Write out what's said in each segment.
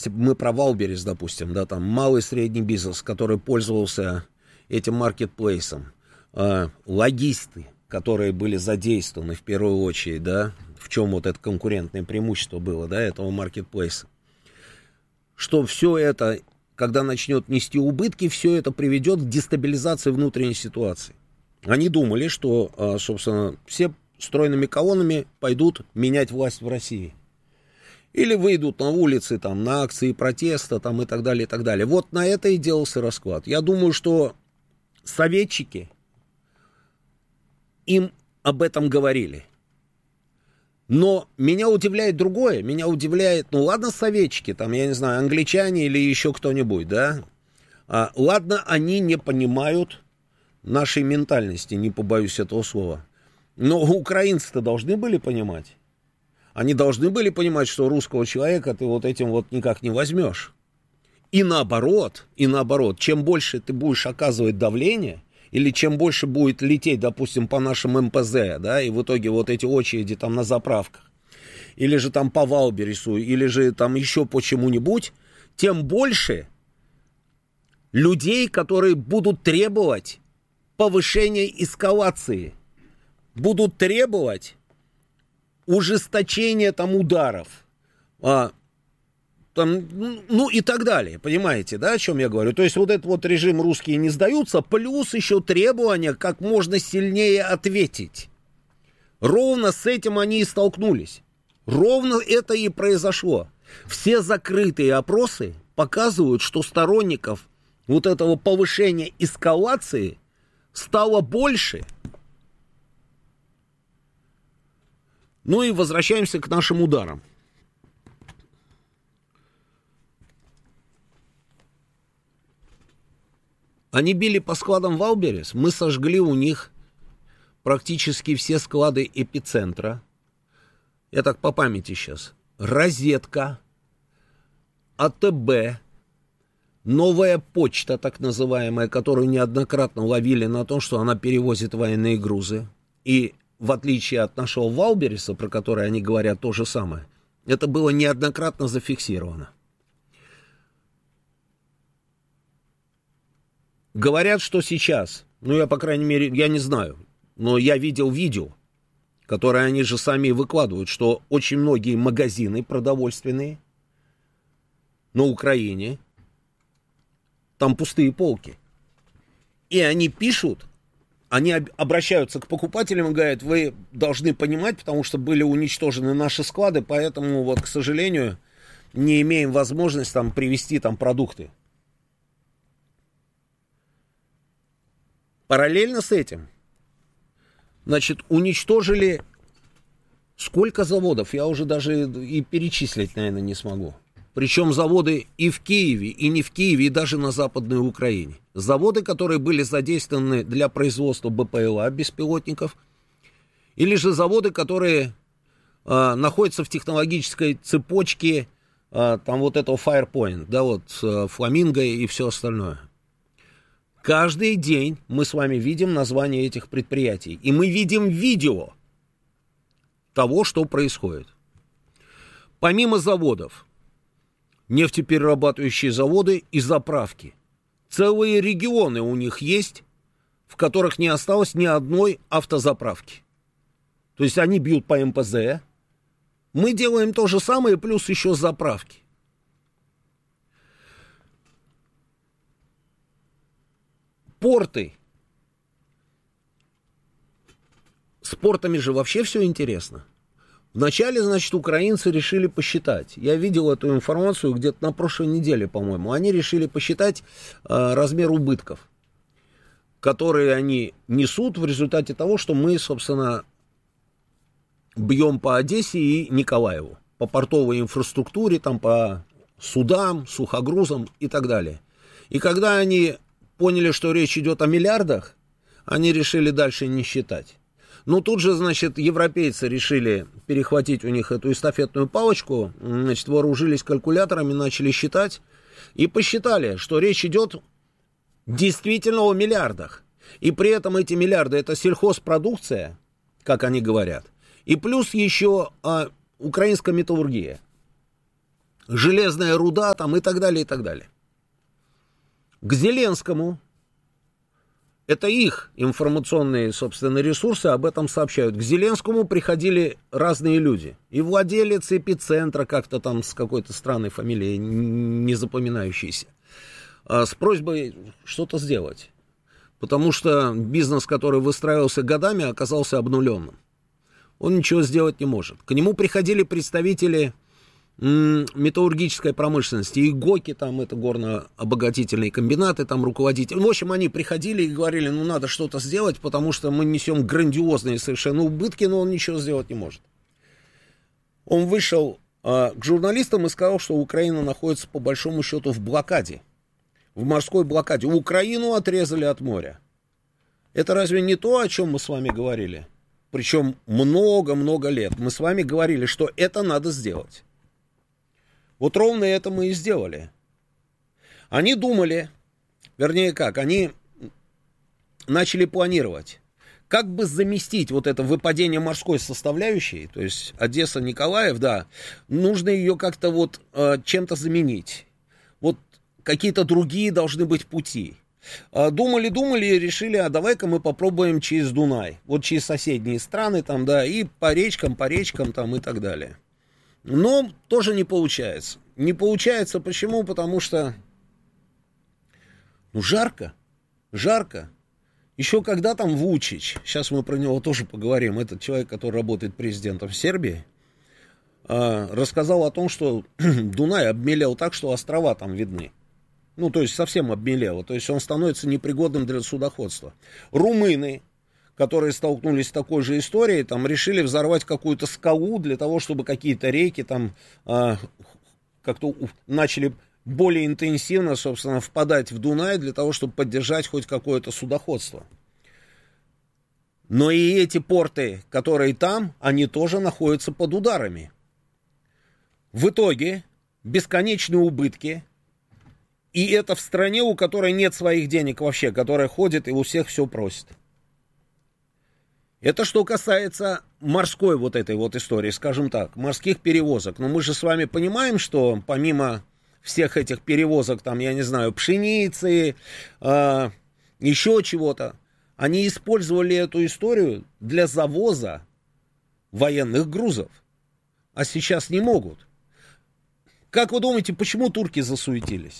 если мы про Валберес, допустим, да, там малый и средний бизнес, который пользовался этим маркетплейсом, логисты, которые были задействованы в первую очередь, да, в чем вот это конкурентное преимущество было, да, этого маркетплейса, что все это, когда начнет нести убытки, все это приведет к дестабилизации внутренней ситуации. Они думали, что, собственно, все стройными колоннами пойдут менять власть в России. Или выйдут на улицы, там, на акции протеста, там, и так далее, и так далее. Вот на это и делался расклад. Я думаю, что советчики им об этом говорили. Но меня удивляет другое. Меня удивляет, ну ладно, советчики, там, я не знаю, англичане или еще кто-нибудь, да. Ладно, они не понимают нашей ментальности, не побоюсь этого слова. Но украинцы-то должны были понимать. Они должны были понимать, что русского человека ты вот этим вот никак не возьмешь. И наоборот, чем больше ты будешь оказывать давление, или чем больше будет лететь, допустим, по нашим МПЗ, да, и в итоге вот эти очереди там на заправках, или же там по Валбересу, или же там еще по чему-нибудь, тем больше людей, которые будут требовать повышения эскалации, будут требовать ужесточения там ударов, там, ну и так далее, понимаете, да, о чем я говорю? То есть вот этот вот режим русские не сдаются, плюс еще требования как можно сильнее ответить. Ровно с этим они и столкнулись. Ровно это и произошло. Все закрытые опросы показывают, что сторонников вот этого повышения эскалации стало больше. Ну и возвращаемся к нашим ударам. Они били по складам Валберес, мы сожгли у них практически все склады эпицентра. Я так по памяти сейчас. Розетка, АТБ, новая почта, так называемая, которую неоднократно ловили на том, что она перевозит военные грузы. И в отличие от нашего Валбереса, про который они говорят то же самое, это было неоднократно зафиксировано. Говорят, что сейчас, ну я, по крайней мере, я не знаю, но я видел видео, которое они же сами выкладывают, что очень многие магазины продовольственные на Украине, там пустые полки. И они пишут, они обращаются к покупателям и говорят, вы должны понимать, потому что были уничтожены наши склады, поэтому вот, к сожалению, не имеем возможности там привезти там продукты. Параллельно с этим, значит, уничтожили сколько заводов, я уже даже и перечислить, наверное, не смогу. Причем заводы и в Киеве, и не в Киеве, и даже на Западной Украине. Заводы, которые были задействованы для производства БПЛА, беспилотников, или же заводы, которые находятся в технологической цепочке там вот этого Firepoint, да, вот Фламинго и все остальное. Каждый день мы с вами видим названия этих предприятий. И мы видим видео того, что происходит. Помимо заводов, нефтеперерабатывающие заводы и заправки. Целые регионы у них есть, в которых не осталось ни одной автозаправки. То есть они бьют по МПЗ. Мы делаем то же самое, плюс еще заправки. Порты. С портами же вообще все интересно. Вначале, значит, украинцы решили посчитать. Я видел эту информацию где-то на прошлой неделе, по-моему. Они решили посчитать размер убытков, которые они несут в результате того, что мы, собственно, бьем по Одессе и Николаеву. По портовой инфраструктуре, там, по судам, сухогрузам и так далее. И когда они поняли, что речь идет о миллиардах, они решили дальше не считать. Ну, тут же, значит, европейцы решили перехватить у них эту эстафетную палочку, значит, вооружились калькуляторами, начали считать, и посчитали, что речь идет действительно о миллиардах. И при этом эти миллиарды — это сельхозпродукция, как они говорят, и плюс еще украинская металлургия. железная руда там и так далее, и так далее. К Зеленскому, это их информационные, собственно, ресурсы об этом сообщают. К Зеленскому приходили разные люди. И владелец эпицентра, как-то там с какой-то странной фамилией, не запоминающейся, с просьбой что-то сделать. Потому что бизнес, который выстраивался годами, оказался обнуленным. Он ничего сделать не может. К нему приходили представители металлургической промышленности, и ГОКи, там это горно-обогатительные комбинаты, там руководители. В общем, они приходили и говорили, ну надо что-то сделать, потому что мы несем грандиозные совершенно убытки, но он ничего сделать не может. Он вышел к журналистам и сказал, что Украина находится по большому счету в блокаде, в морской блокаде. Украину отрезали от моря. Это разве не то, о чем мы с вами говорили? Причем много-много лет. Мы с вами говорили, что это надо сделать. Вот ровно это мы и сделали. Они думали, вернее как, они начали планировать, как бы заместить вот это выпадение морской составляющей, то есть Одесса-Николаев, да, нужно ее как-то вот чем-то заменить. Вот какие-то другие должны быть пути. Думали и решили, а давай-ка мы попробуем через Дунай, вот через соседние страны там, да, и по речкам там и так далее. Но тоже не получается. Не получается почему? Потому что жарко. Еще когда там Вучич, сейчас мы про него тоже поговорим, этот человек, который работает президентом Сербии, рассказал о том, что Дунай обмелел так, что острова там видны. Ну, то есть совсем обмелело. То есть он становится непригодным для судоходства. Румыны, которые столкнулись с такой же историей, там решили взорвать какую-то скалу для того, чтобы какие-то реки там как-то начали более интенсивно, собственно, впадать в Дунай для того, чтобы поддержать хоть какое-то судоходство. Но и эти порты, которые там, они тоже находятся под ударами. В итоге бесконечные убытки. И это в стране, у которой нет своих денег вообще, которая ходит и у всех все просит. Это что касается морской вот этой вот истории, скажем так, морских перевозок. Но мы же с вами понимаем, что помимо всех этих перевозок, там, я не знаю, пшеницы, еще чего-то, они использовали эту историю для завоза военных грузов. А сейчас не могут. Как вы думаете, почему турки засуетились?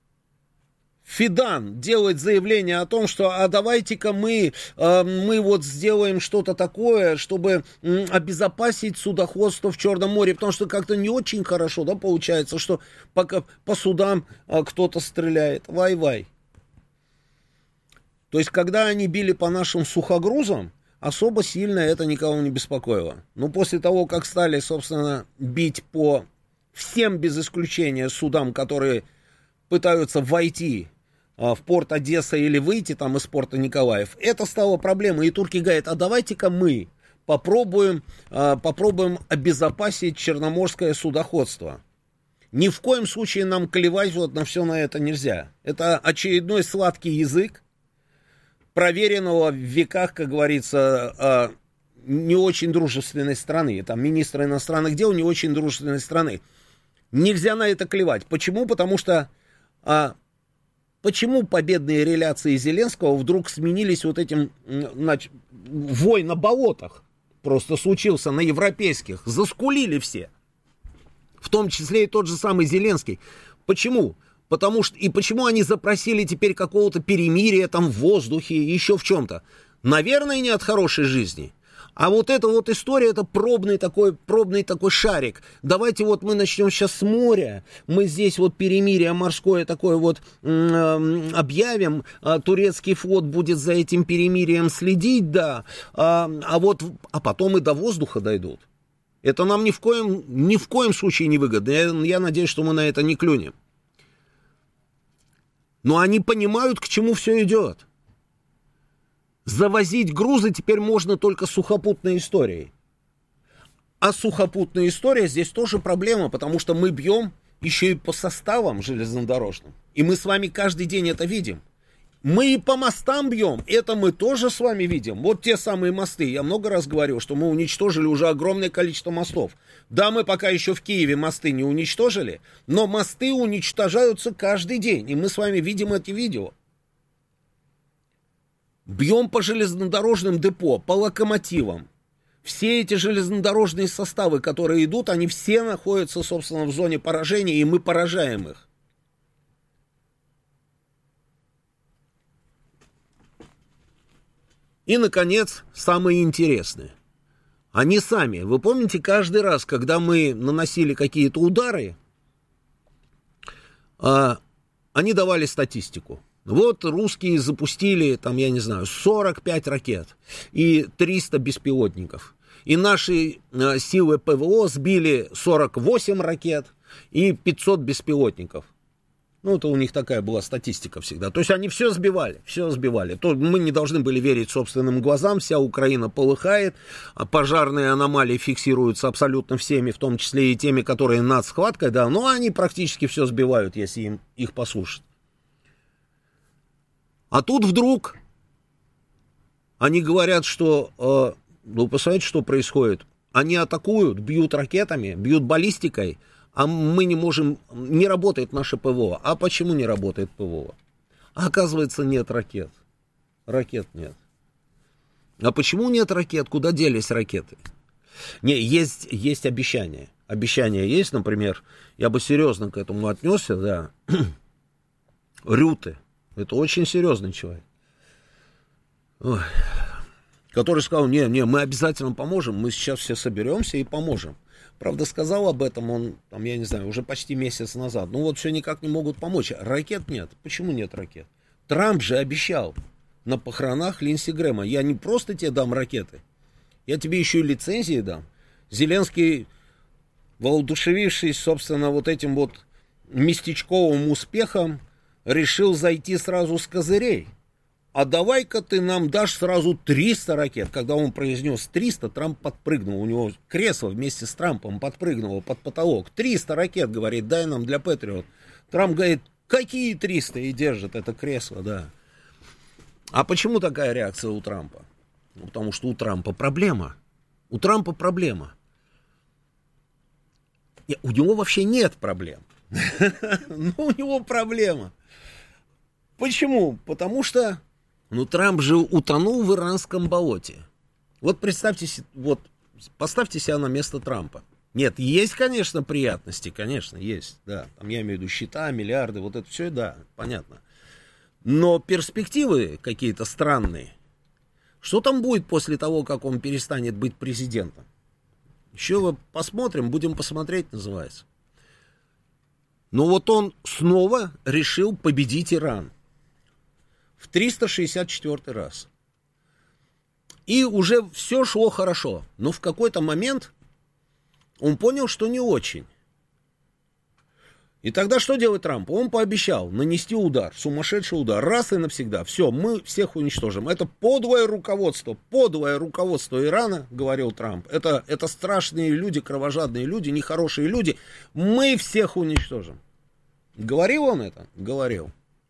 Фидан делает заявление о том, что а давайте-ка мы вот сделаем что-то такое, чтобы обезопасить судоходство в Черном море, потому что как-то не очень хорошо, да, получается, что пока по судам кто-то стреляет. Вай-вай. То есть, когда они били по нашим сухогрузам, особо сильно это никого не беспокоило. Но после того, как стали, собственно, бить по всем без исключения судам, которые пытаются войти в порт Одесса или выйти там из порта Николаев, это стало проблемой. И турки говорят, а давайте-ка мы попробуем обезопасить черноморское судоходство. Ни в коем случае нам клевать вот на все на это нельзя. Это очередной сладкий язык проверенного в веках, как говорится, не очень дружественной страны. Там министр иностранных дел не очень дружественной страны. Нельзя на это клевать. Почему? Потому что почему победные реляции Зеленского вдруг сменились вот этим, вой на болотах просто случился, на европейских, заскулили все, в том числе и тот же самый Зеленский. Почему? Потому что, и почему они запросили теперь какого-то перемирия там в воздухе, еще в чем-то? Наверное, не от хорошей жизни. А вот эта вот история, это пробный такой шарик. Давайте вот мы начнем сейчас с моря. Мы здесь вот перемирие морское такое вот объявим. Турецкий флот будет за этим перемирием следить, да. А потом и до воздуха дойдут. Это нам ни в коем случае не выгодно. Я надеюсь, что мы на это не клюнем. Но они понимают, к чему все идет. Завозить грузы теперь можно только сухопутной историей. А сухопутная история здесь тоже проблема, потому что мы бьем еще и по составам железнодорожным. И мы с вами каждый день это видим. Мы и по мостам бьем, это мы тоже с вами видим. Вот те самые мосты, я много раз говорил, что мы уничтожили уже огромное количество мостов. Да, мы пока еще в Киеве мосты не уничтожили, но мосты уничтожаются каждый день, и мы с вами видим эти видео. Бьем по железнодорожным депо, по локомотивам. Все эти железнодорожные составы, которые идут, они все находятся, собственно, в зоне поражения, и мы поражаем их. И, наконец, самое интересное. Они сами, вы помните, каждый раз, когда мы наносили какие-то удары, они давали статистику. Вот русские запустили, там, я не знаю, 45 ракет и 300 беспилотников. И наши силы ПВО сбили 48 ракет и 500 беспилотников. Ну, это у них такая была статистика всегда. То есть они все сбивали, все сбивали. То мы не должны были верить собственным глазам. Вся Украина полыхает. Пожарные аномалии фиксируются абсолютно всеми, в том числе и теми, которые над схваткой, да. Но они практически все сбивают, если им их послушать. А тут вдруг они говорят, что... Вы посмотрите, что происходит. Они атакуют, бьют ракетами, бьют баллистикой. А мы не можем, не работает наше ПВО. А почему не работает ПВО? А оказывается, нет ракет. Ракет нет. А почему нет ракет? Куда делись ракеты? Не, есть обещания. Обещания есть, например, я бы серьезно к этому отнесся, да. Рюте. Это очень серьезный человек. Ой. Который сказал, не, мы обязательно поможем, мы сейчас все соберемся и поможем. Правда, сказал об этом он, там, я не знаю, уже почти месяц назад. Ну вот все никак не могут помочь. Ракет нет. Почему нет ракет? Трамп же обещал на похоронах Линдси Грэма. Я не просто тебе дам ракеты, я тебе еще и лицензии дам. Зеленский, воодушевившись, собственно, вот этим вот местечковым успехом, решил зайти сразу с козырей. А давай-ка ты нам дашь сразу 300 ракет. Когда он произнес 300, Трамп подпрыгнул. У него кресло вместе с Трампом подпрыгнуло под потолок. 300 ракет, говорит, дай нам для Патриот. Трамп говорит, какие 300? И держит это кресло, да. А почему такая реакция у Трампа? Ну, потому что у Трампа проблема. У Трампа проблема. У него вообще нет проблем. Но у него проблема. Почему? Потому что Трамп же утонул в иранском болоте. Вот представьте, вот поставьте себя на место Трампа. Нет, есть, конечно, приятности, конечно, есть, да. Там я имею в виду счета, миллиарды, вот это все, да, понятно. Но перспективы какие-то странные. Что там будет после того, как он перестанет быть президентом? Еще посмотрим, будем посмотреть, называется. Но вот он снова решил победить Иран. В 364 раз. И уже все шло хорошо. Но в какой-то момент он понял, что не очень. И тогда что делает Трамп? Он пообещал нанести удар, сумасшедший удар, раз и навсегда. Все, мы всех уничтожим. Это подлое руководство Ирана, говорил Трамп. Это страшные люди, кровожадные люди, нехорошие люди. Мы всех уничтожим. Говорил он это? Говорил.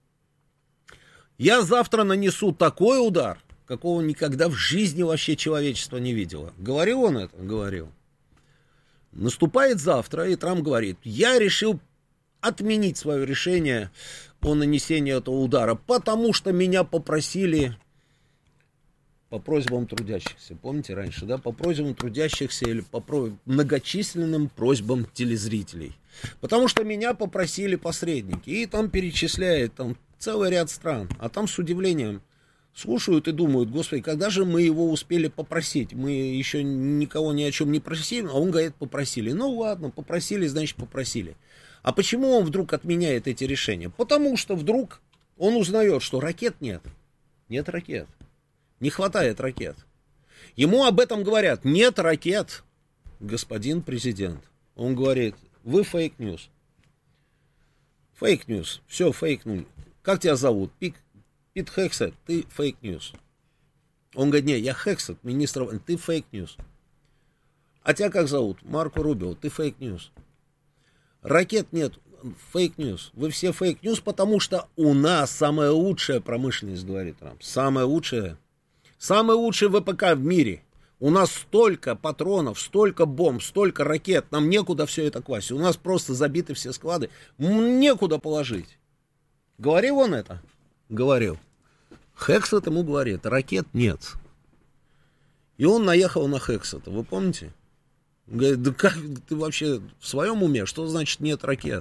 Я завтра нанесу такой удар, какого никогда в жизни вообще человечество не видело. Говорил он это? Говорил. Наступает завтра, и Трамп говорит, я решил отменить свое решение о нанесении этого удара, потому что меня попросили по просьбам трудящихся. Помните раньше, да? По просьбам трудящихся или по многочисленным просьбам телезрителей. Потому что меня попросили посредники. И там перечисляет там целый ряд стран. А там с удивлением слушают и думают, господи, когда же мы его успели попросить? Мы еще никого ни о чем не просили, а он говорит, попросили. Ну ладно, попросили, значит попросили. А почему он вдруг отменяет эти решения? Потому что вдруг он узнает, что ракет нет. Нет ракет. Не хватает ракет. Ему об этом говорят. Нет ракет, господин президент. Он говорит, вы фейк-ньюс. Фейк-ньюс. Все, фейк-ньюс. Как тебя зовут? Пит Хексет, ты фейк-ньюс. Он говорит, не, я Хексет, министр, ты фейк-ньюс. А тебя как зовут? Марко Рубио, ты фейк-ньюс. Ракет нет. фейк-ньюс. Вы все фейк-ньюс, потому что у нас самая лучшая промышленность, говорит Трамп. Самая лучшая. Самый лучший ВПК в мире. У нас столько патронов, столько бомб, столько ракет. Нам некуда все это класть. У нас просто забиты все склады. Некуда положить. Говорил он это? Говорил. Хексет ему говорит, ракет нет. И он наехал на Хексета, вы помните? Говорит, да как ты вообще в своем уме? Что значит нет ракет?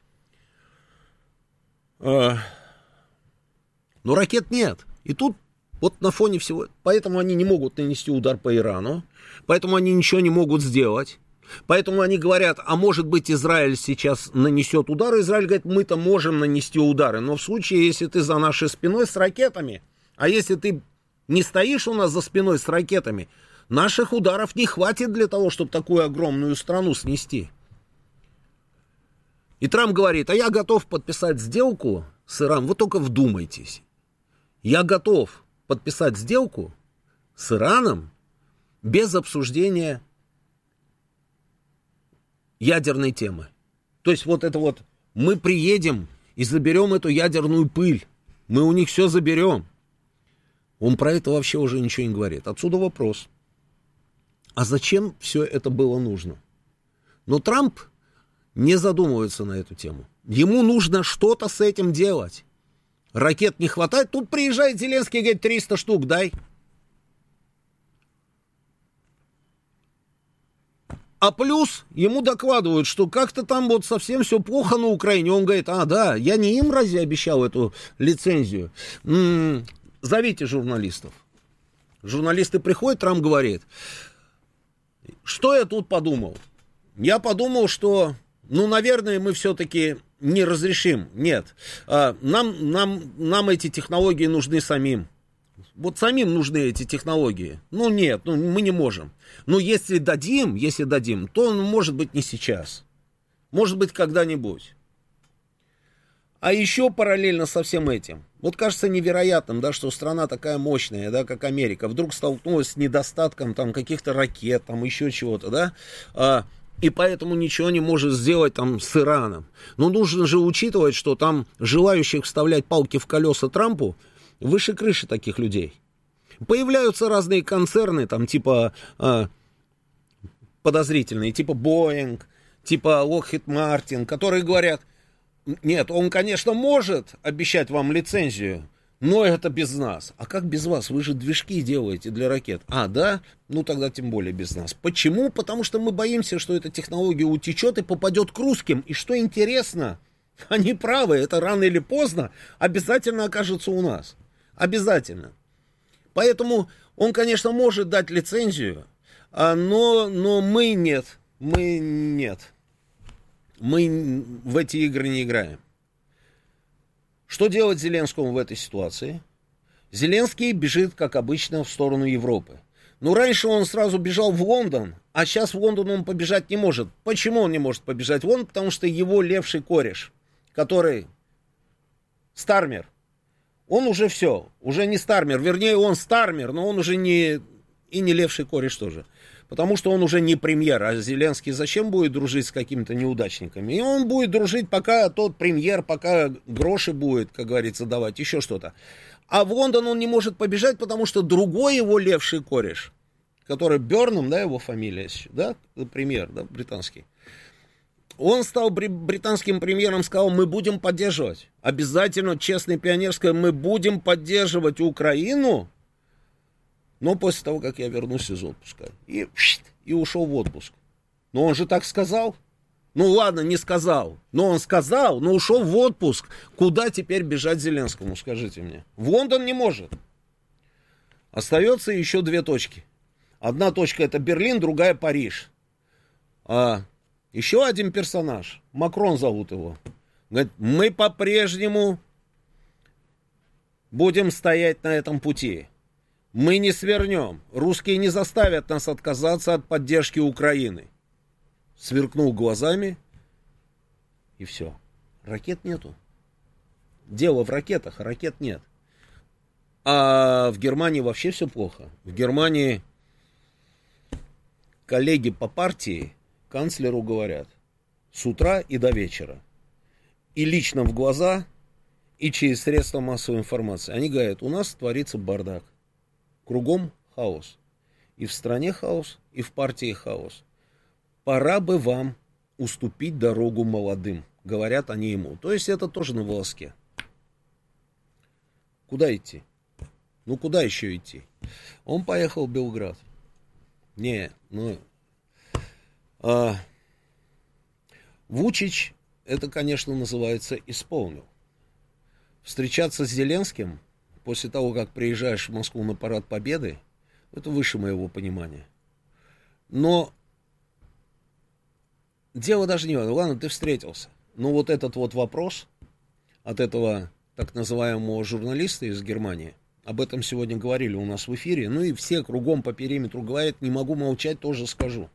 Но ракет нет. И тут вот на фоне всего... Поэтому они не могут нанести удар по Ирану. Поэтому они ничего не могут сделать. Поэтому они говорят, а может быть Израиль сейчас нанесет удар. Израиль говорит, мы-то можем нанести удары. Но в случае, если ты за нашей спиной с ракетами, а если ты не стоишь у нас за спиной с ракетами, наших ударов не хватит для того, чтобы такую огромную страну снести. И Трамп говорит, а я готов подписать сделку с Ираном. Вы только вдумайтесь. Я готов подписать сделку с Ираном без обсуждения ядерной темы. То есть вот это вот, мы приедем и заберем эту ядерную пыль. Мы у них все заберем. Он про это вообще уже ничего не говорит. Отсюда вопрос. А зачем все это было нужно? Но Трамп не задумывается на эту тему. Ему нужно что-то с этим делать. Ракет не хватает. Тут приезжает Зеленский и говорит, 300 штук дай. А плюс ему докладывают, что как-то там вот совсем все плохо на Украине. Он говорит, да, я не им разве обещал эту лицензию? Зовите журналистов. Журналисты приходят, Трамп говорит, что я тут подумал? Я подумал, что, наверное, мы все-таки не разрешим. Нет, нам эти технологии нужны самим. Вот самим нужны эти технологии. Нет, мы не можем. Но если дадим, то, может быть, не сейчас. Может быть, когда-нибудь. А еще параллельно со всем этим, вот кажется невероятным, да, что страна такая мощная, да, как Америка, вдруг столкнулась с недостатком там каких-то ракет, там еще чего-то, да, и поэтому ничего не может сделать там с Ираном. Но нужно же учитывать, что там желающих вставлять палки в колеса Трампу выше крыши таких людей. Появляются разные концерны, там, типа подозрительные, типа Boeing, типа Lockheed Martin, которые говорят, нет, он, конечно, может обещать вам лицензию, но это без нас. А как без вас? Вы же движки делаете для ракет. Да? Тогда тем более без нас. Почему? Потому что мы боимся, что эта технология утечет и попадет к русским. И что интересно, они правы, это рано или поздно обязательно окажется у нас. Обязательно. Поэтому он, конечно, может дать лицензию, но мы нет. Мы нет. Мы в эти игры не играем. Что делать Зеленскому в этой ситуации? Зеленский бежит, как обычно, в сторону Европы. Раньше он сразу бежал в Лондон, а сейчас в Лондон он побежать не может. Почему он не может побежать в Лондон? Потому что его левший кореш, который Стармер, он уже все, уже не Стармер, вернее, он Стармер, но он уже не левший кореш тоже. Потому что он уже не премьер, а Зеленский зачем будет дружить с какими-то неудачниками? И он будет дружить, пока тот премьер, пока гроши будет, как говорится, давать, еще что-то. А в Лондон он не может побежать, потому что другой его левший кореш, который Бёрнам, да, его фамилия, да, премьер, да, британский, он стал британским премьером, сказал, мы будем поддерживать, обязательно, честно, пионерское, мы будем поддерживать Украину, но после того, как я вернусь из отпуска. И ушел в отпуск. Но он же так сказал. Ладно, не сказал. Но он сказал, но ушел в отпуск. Куда теперь бежать Зеленскому, скажите мне? В Лондон не может. Остается еще две точки. Одна точка это Берлин, другая Париж. Еще один персонаж. Макрон зовут его. Говорит, мы по-прежнему будем стоять на этом пути. Мы не свернем. Русские не заставят нас отказаться от поддержки Украины. Сверкнул глазами, и все. Ракет нету. Дело в ракетах, а ракет нет. А в Германии вообще все плохо. В Германии коллеги по партии канцлеру говорят с утра и до вечера. и лично в глаза, и через средства массовой информации. Они говорят, у нас творится бардак. Кругом хаос. И в стране хаос, и в партии хаос. Пора бы вам уступить дорогу молодым, говорят они ему. То есть это тоже на волоске. Куда идти? Ну, куда еще идти? Он поехал в Белград. Вучич, это, конечно, называется, исполнил. Встречаться с Зеленским после того, как приезжаешь в Москву на парад Победы, это выше моего понимания. Но дело даже не в этом. Ладно, ты встретился. Но вот этот вот вопрос от этого так называемого журналиста из Германии, об этом сегодня говорили у нас в эфире, ну и все кругом по периметру говорят, не могу молчать, тоже скажу.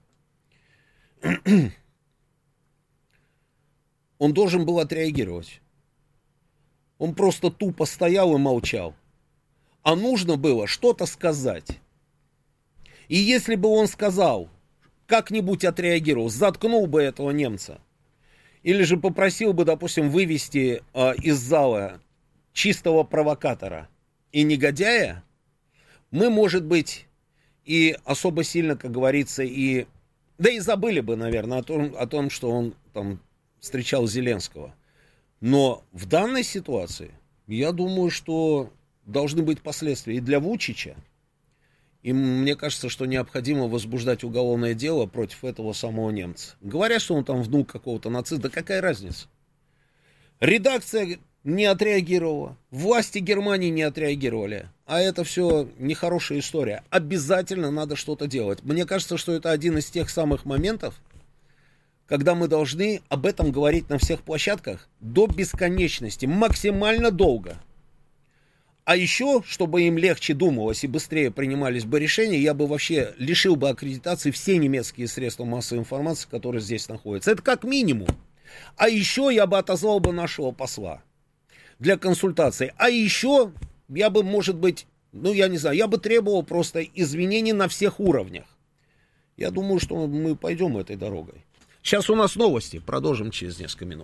Он должен был отреагировать. Он просто тупо стоял и молчал. А нужно было что-то сказать. И если бы он сказал, как-нибудь отреагировал, заткнул бы этого немца, или же попросил бы, допустим, вывести из зала чистого провокатора и негодяя, мы, может быть, и особо сильно, как говорится, да и забыли бы, наверное, о том, что он там встречал Зеленского. Но в данной ситуации, я думаю, что должны быть последствия и для Вучича. И мне кажется, что необходимо возбуждать уголовное дело против этого самого немца. Говорят, что он там внук какого-то нациста, да какая разница? Редакция не отреагировала, власти Германии не отреагировали. А это все нехорошая история. Обязательно надо что-то делать. Мне кажется, что это один из тех самых моментов, когда мы должны об этом говорить на всех площадках до бесконечности, максимально долго. А еще, чтобы им легче думалось и быстрее принимались бы решения, я бы вообще лишил бы аккредитации все немецкие средства массовой информации, которые здесь находятся. Это как минимум. А еще я бы отозвал бы нашего посла для консультаций. А еще я бы, может быть, я бы требовал просто извинений на всех уровнях. Я думаю, что мы пойдем этой дорогой. Сейчас у нас новости. Продолжим через несколько минут.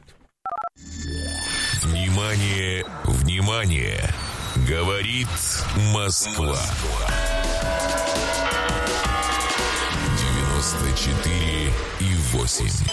Внимание, внимание! Говорит Москва. 94,8.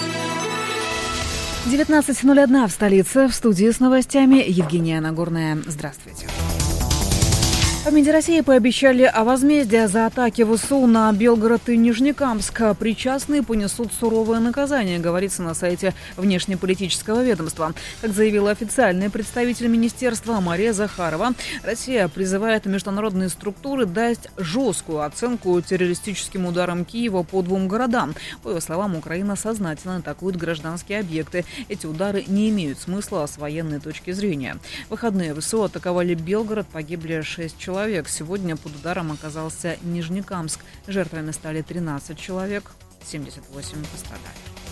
19:01 в столице. В студии с новостями Евгения Нагорная. Здравствуйте. В МИДе России пообещали о возмездии за атаки ВСУ на Белгород и Нижнекамск. Причастные понесут суровое наказание, говорится на сайте внешнеполитического ведомства. Как заявила официальный представитель министерства Мария Захарова, Россия призывает международные структуры дать жесткую оценку террористическим ударам Киева по 2 городам. По ее словам, Украина сознательно атакует гражданские объекты. Эти удары не имеют смысла с военной точки зрения. В выходные ВСУ атаковали Белгород, погибли 6 человек. Сегодня под ударом оказался Нижнекамск. Жертвами стали 13 человек, 78 пострадали.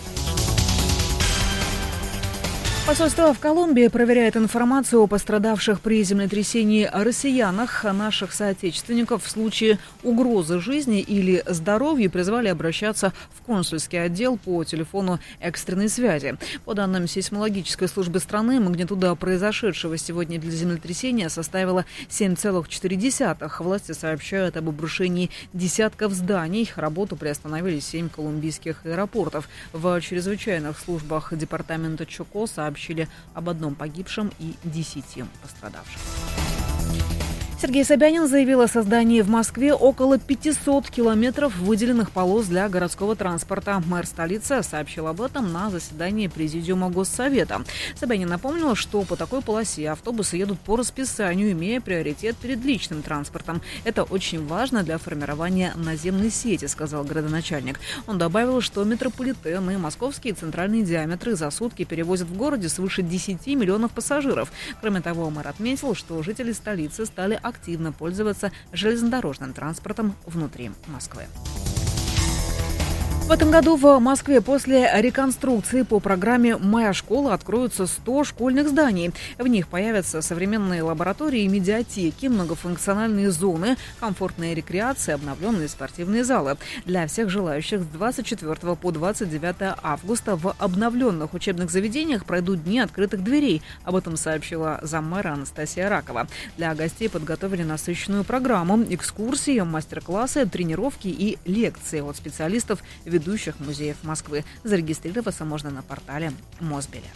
Посольство в Колумбии проверяет информацию о пострадавших при землетрясении россиянах. Наших соотечественников в случае угрозы жизни или здоровью призвали обращаться в консульский отдел по телефону экстренной связи. По данным сейсмологической службы страны, магнитуда произошедшего сегодня для землетрясения составила 7,4. Власти сообщают об обрушении десятков зданий. Работу приостановили 7 колумбийских аэропортов. В чрезвычайных службах департамента Чоко сообщили об 1 погибшем и 10 пострадавших. Сергей Собянин заявил о создании в Москве около 500 километров выделенных полос для городского транспорта. Мэр столицы сообщил об этом на заседании Президиума Госсовета. Собянин напомнил, что по такой полосе автобусы едут по расписанию, имея приоритет перед личным транспортом. Это очень важно для формирования наземной сети, сказал градоначальник. Он добавил, что метрополитен и московские центральные диаметры за сутки перевозят в городе свыше 10 миллионов пассажиров. Кроме того, мэр отметил, что жители столицы стали активно пользоваться железнодорожным транспортом внутри Москвы. В этом году в Москве после реконструкции по программе «Моя школа» откроются 100 школьных зданий. В них появятся современные лаборатории и медиатеки, многофункциональные зоны, комфортная рекреация, обновленные спортивные залы. Для всех желающих с 24 по 29 августа в обновленных учебных заведениях пройдут дни открытых дверей. Об этом сообщила заммэра Анастасия Ракова. Для гостей подготовили насыщенную программу: экскурсии, мастер-классы, тренировки и лекции от специалистов ведущих музеев Москвы. Зарегистрироваться можно на портале Мосбилет.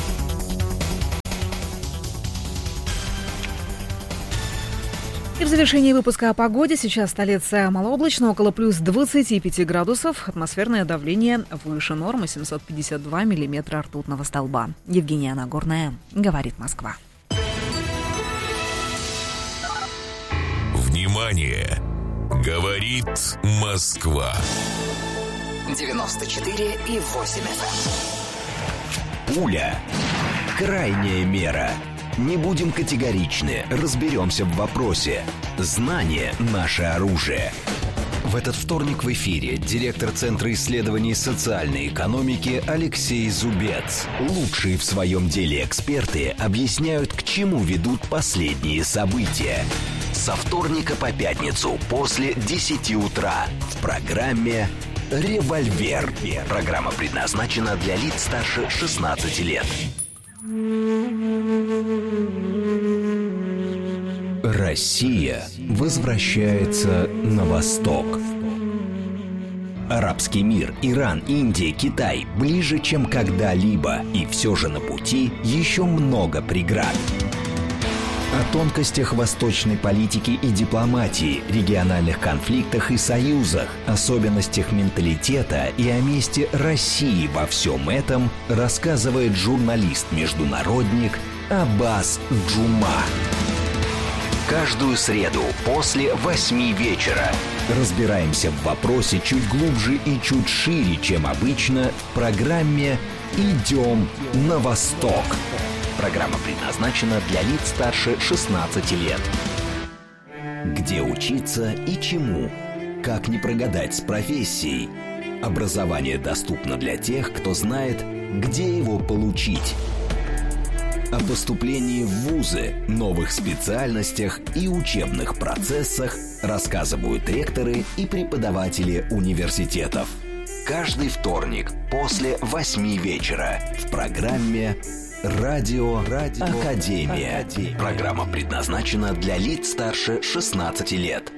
И в завершении выпуска о погоде. Сейчас столица малооблачно, около плюс 25 градусов. Атмосферное давление выше нормы, 752 миллиметра ртутного столба. Евгения Нагорная, говорит Москва. Внимание! Говорит Москва. 94,8 FM. Пуля. Крайняя мера. Не будем категоричны, разберемся в вопросе. Знание – наше оружие. В этот вторник в эфире директор Центра исследований социальной экономики Алексей Зубец. Лучшие в своем деле эксперты объясняют, к чему ведут последние события. Со вторника по пятницу после 10 утра в программе «Револьвер». Программа предназначена для лиц старше 16 лет. Россия возвращается на восток. Арабский мир, Иран, Индия, Китай ближе, чем когда-либо, и все же на пути еще много преград. О тонкостях восточной политики и дипломатии, региональных конфликтах и союзах, особенностях менталитета и о месте России во всем этом рассказывает журналист-международник Аббас Джума. Каждую среду после 8 вечера разбираемся в вопросе чуть глубже и чуть шире, чем обычно, в программе «Идем на восток». Программа предназначена для лиц старше 16 лет. Где учиться и чему? Как не прогадать с профессией? Образование доступно для тех, кто знает, где его получить. О поступлении в вузы, новых специальностях и учебных процессах рассказывают ректоры и преподаватели университетов. Каждый вторник после 8 вечера в программе «Радио Академия». Программа предназначена для лиц старше 16 лет.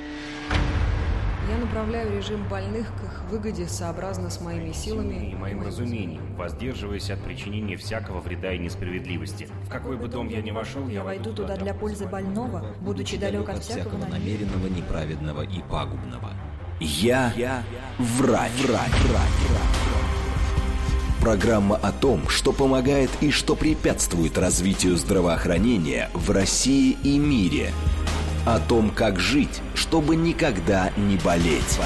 Я направляю режим больных к их выгоде сообразно с моими силами и моим разумением, воздерживаясь от причинения всякого вреда и несправедливости. В какой бы дом я ни вошел, я войду туда для пользы больного, будучи далек от всякого намеренного, неправедного и пагубного. Я врач. Программа о том, что помогает и что препятствует развитию здравоохранения в России и мире. О том, как жить, чтобы никогда не болеть.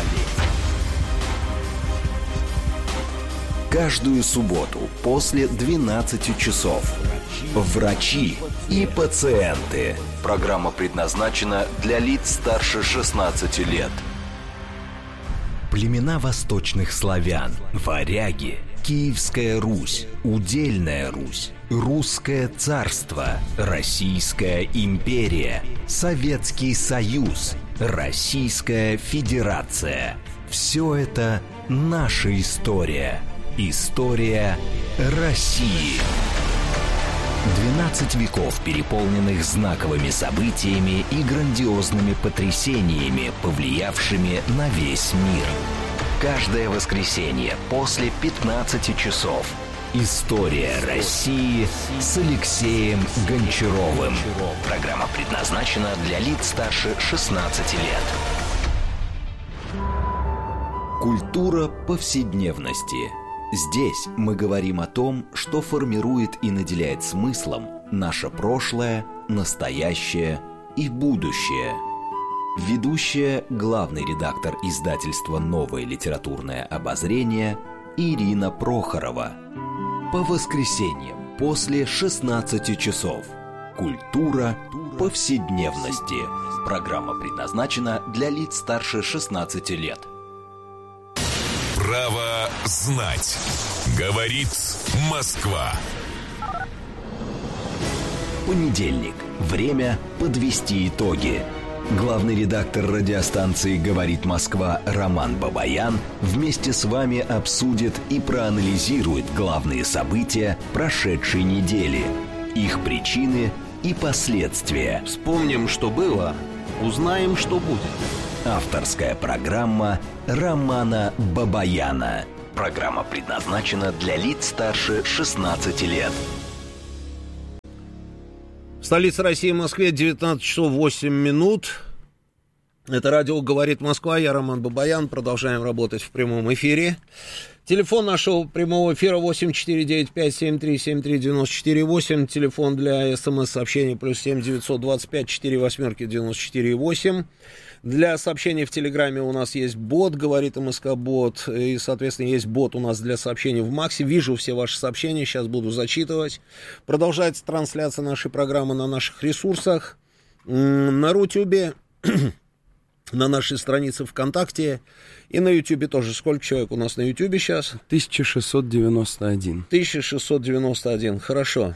Каждую субботу после 12 часов. Врачи и пациенты. Программа предназначена для лиц старше 16 лет. Племена восточных славян, варяги, Киевская Русь, Удельная Русь, Русское царство, Российская империя, Советский Союз, Российская Федерация. Все это наша история. История России. 12 веков, переполненных знаковыми событиями и грандиозными потрясениями, повлиявшими на весь мир. Каждое воскресенье после 15 часов. История России с Алексеем Гончаровым. Программа предназначена для лиц старше 16 лет. Культура повседневности. Здесь мы говорим о том, что формирует и наделяет смыслом наше прошлое, настоящее и будущее. Ведущая, главный редактор издательства «Новое литературное обозрение» Ирина Прохорова. По воскресеньям после 16 часов. Культура повседневности. Программа предназначена для лиц старше 16 лет. Право знать. Говорит Москва. Понедельник. Время подвести итоги. Главный редактор радиостанции «Говорит Москва» Роман Бабаян вместе с вами обсудит и проанализирует главные события прошедшей недели, их причины и последствия. Вспомним, что было, узнаем, что будет. Авторская программа Романа Бабаяна. Программа предназначена для лиц старше 16 лет. В столице России, Москве, 19 часов 8 минут. Это радио «Говорит Москва». Я Роман Бабаян. Продолжаем работать в прямом эфире. Телефон нашего прямого эфира 8495-7373-94-8. Телефон для СМС-сообщений +7 925 48 94 8. Для сообщений в Телеграме у нас есть бот, говорит МСК-бот, и, соответственно, есть бот у нас для сообщений в Максе. Вижу все ваши сообщения, сейчас буду зачитывать. Продолжается трансляция нашей программы на наших ресурсах, на Рутюбе, на нашей странице ВКонтакте и на Ютубе тоже. Сколько человек у нас на Ютубе сейчас? 1691. 1691, хорошо.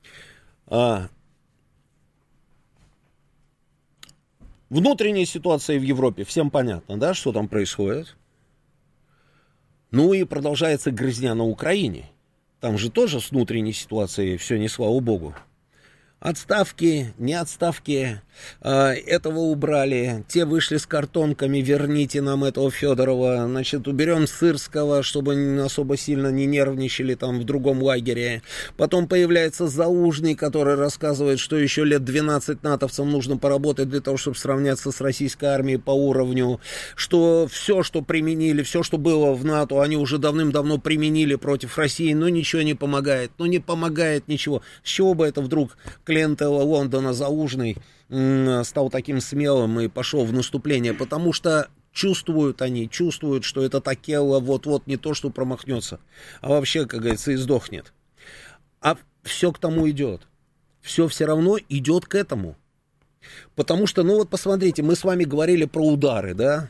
Внутренняя ситуация в Европе, всем понятно, да, что там происходит. Ну и продолжается грызня на Украине. Там же тоже с внутренней ситуацией все не слава богу. Отставки, не отставки, этого убрали, те вышли с картонками, верните нам этого Федорова, значит, уберем Сырского, чтобы особо сильно не нервничали там в другом лагере. Потом появляется Заужный, который рассказывает, что еще лет 12 натовцам нужно поработать для того, чтобы сравняться с российской армией по уровню, что все, что применили, все, что было в НАТО, они уже давным-давно применили против России, но ничего не помогает, не помогает ничего. С чего бы это вдруг клиентела Лондона Заужный стал таким смелым и пошел в наступление? Потому что чувствуют, что это Такелла вот-вот не то, что промахнется, а вообще, как говорится, и сдохнет. А все к тому идет. Все равно идет к этому. Потому что, вот посмотрите, мы с вами говорили про удары, да?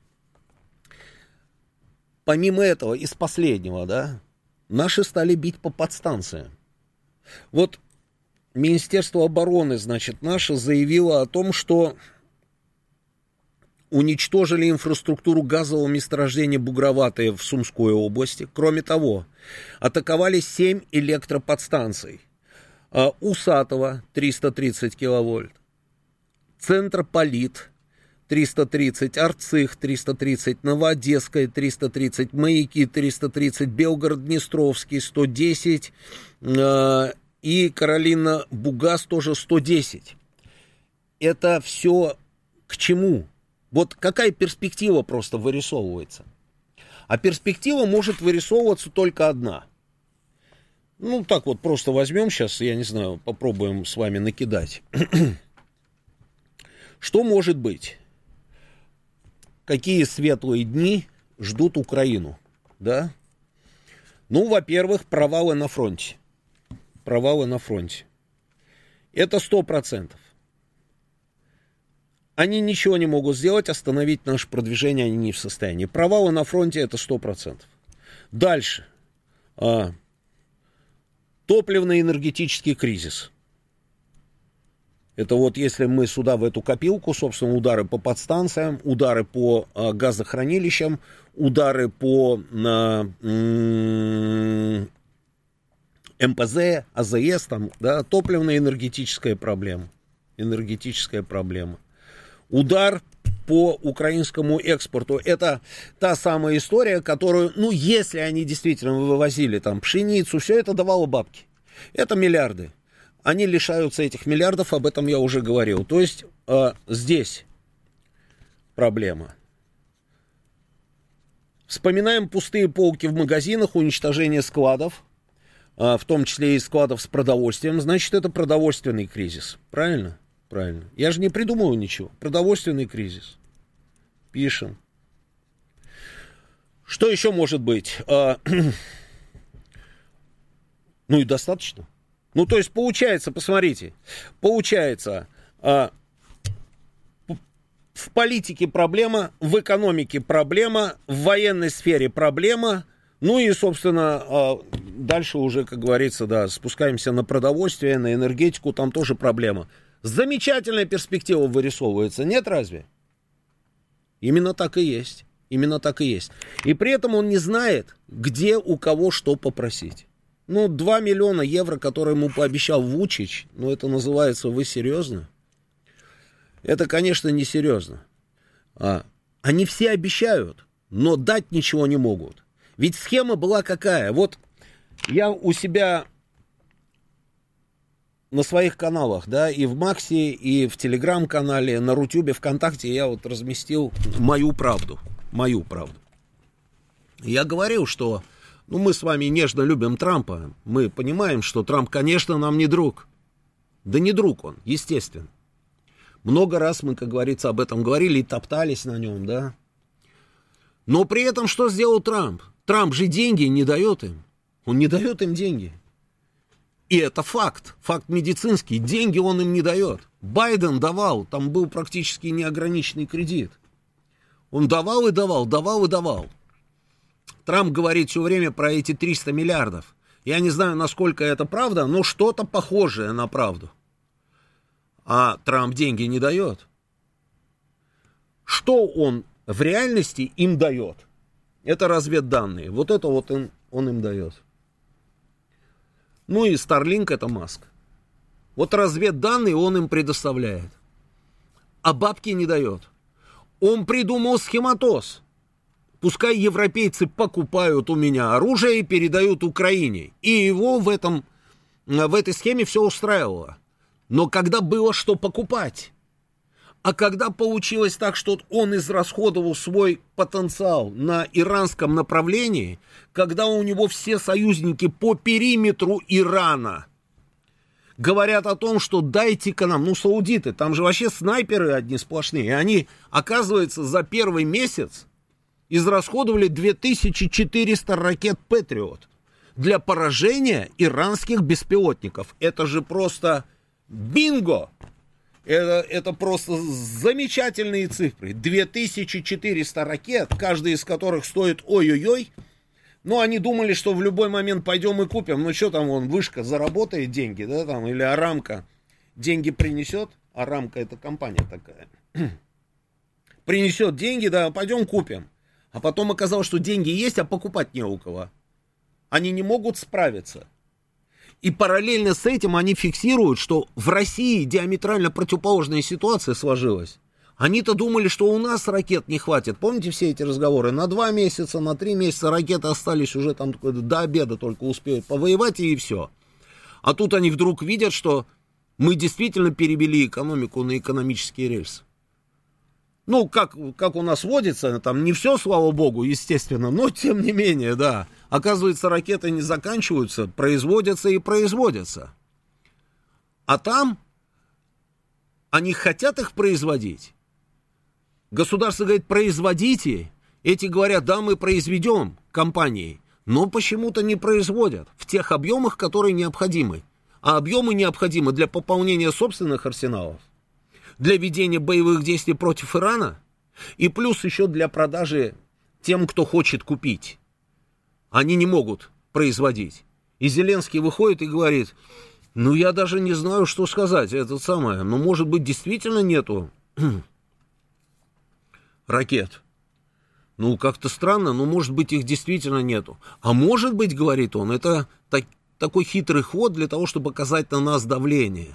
Помимо этого, из последнего, да, наши стали бить по подстанциям. Вот Министерство обороны, значит, наше заявило о том, что уничтожили инфраструктуру газового месторождения Бугроватое в Сумской области. Кроме того, атаковали 7 электроподстанций. Усатого 330 киловольт, Центрополит 330, Арцих 330, Новоодесская 330, Маяки 330, Белгород-Днестровский 110 и Каролина-Бугас тоже 110. Это все к чему? Вот какая перспектива просто вырисовывается? А перспектива может вырисовываться только одна. Так вот просто возьмем сейчас, я не знаю, попробуем с вами накидать. Что может быть? Какие светлые дни ждут Украину? Да? Во-первых, провалы на фронте. Провалы на фронте. Это 100%. Они ничего не могут сделать, остановить наше продвижение они не в состоянии. Провалы на фронте это 100%. Дальше. Топливно-энергетический кризис. Это вот если мы сюда в эту копилку, собственно, удары по подстанциям, удары по газохранилищам, удары по МПЗ, АЗС, да, топливно-энергетическая проблема. Энергетическая проблема. Удар по украинскому экспорту. Это та самая история, которую, если они действительно вывозили там пшеницу, все это давало бабки. Это миллиарды. Они лишаются этих миллиардов, об этом я уже говорил. То есть здесь проблема. Вспоминаем пустые полки в магазинах, уничтожение складов, в том числе и складов с продовольствием. Значит, это продовольственный кризис. Правильно? Правильно. Я же не придумываю ничего. Продовольственный кризис. Пишем. Что еще может быть? И достаточно. То есть получается, посмотрите, в В политике проблема, в экономике проблема, в военной сфере проблема. Ну и, собственно, дальше уже, как говорится, да, спускаемся на продовольствие, на энергетику, там тоже проблема. Замечательная перспектива вырисовывается, нет разве? Именно так и есть. Именно так и есть. И при этом он не знает, где у кого что попросить. Ну, 2 миллиона евро, которые ему пообещал Вучич, ну, это называется, вы серьезно? Это, конечно, не серьезно. Они все обещают, но дать ничего не могут. Ведь схема была какая? Вот я у себя на своих каналах, да, и в Максе, и в Телеграм-канале, на Рутюбе, ВКонтакте я вот разместил мою правду. Мою правду. Я говорил, что мы с вами нежно любим Трампа. Мы понимаем, что Трамп, конечно, нам не друг. Да не друг он, естественно. Много раз мы, как говорится, об этом говорили и топтались на нем, да. Но при этом что сделал Трамп? Трамп же деньги не дает им. Он не дает им деньги. И это факт. Факт медицинский. Деньги он им не дает. Байден давал. Там был практически неограниченный кредит. Он давал и давал, давал и давал. Трамп говорит все время про эти 300 миллиардов. Я не знаю, насколько это правда, но что-то похожее на правду. А Трамп деньги не дает. Что он в реальности им дает? Это разведданные. Вот это вот он им дает. Ну и Starlink это Маск. Вот разведданные он им предоставляет. А бабки не дает. Он придумал схематоз. Пускай европейцы покупают у меня оружие и передают Украине. И его в этой схеме все устраивало. Но когда было что покупать, а когда получилось так, что он израсходовал свой потенциал на иранском направлении, когда у него все союзники по периметру Ирана говорят о том, что дайте-ка нам, саудиты, там же вообще снайперы одни сплошные, и они, оказывается, за первый месяц израсходовали 2400 ракет «Патриот» для поражения иранских беспилотников. Это же просто... Бинго! Это просто замечательные цифры. 2400 ракет, каждая из которых стоит ой-ой-ой. Ну, они думали, что в любой момент пойдем и купим. Ну, что там, вышка заработает деньги, да, там, или Арамка деньги принесет. Арамка это компания такая. Принесет деньги, да, пойдем купим. А потом оказалось, что деньги есть, а покупать не у кого. Они не могут справиться. И параллельно с этим они фиксируют, что в России диаметрально противоположная ситуация сложилась. Они-то думали, что у нас ракет не хватит. Помните все эти разговоры? На 2 месяца, на 3 месяца ракеты остались уже там до обеда только успеют повоевать и все. А тут они вдруг видят, что мы действительно перевели экономику на экономические рельсы. Ну, как у нас водится, там не все, слава богу, естественно, но тем не менее, да. Оказывается, ракеты не заканчиваются, производятся и производятся. А там они хотят их производить. Государство говорит, производите. Эти говорят, да, мы произведем компании, но почему-то не производят в тех объемах, которые необходимы. А объемы необходимы для пополнения собственных арсеналов, для ведения боевых действий против Ирана и плюс еще для продажи тем, кто хочет купить. Они не могут производить. И Зеленский выходит и говорит, я даже не знаю, что сказать. Может быть, действительно нету ракет. Как-то странно, может быть, их действительно нету. А может быть, говорит он, это такой хитрый ход для того, чтобы оказать на нас давление.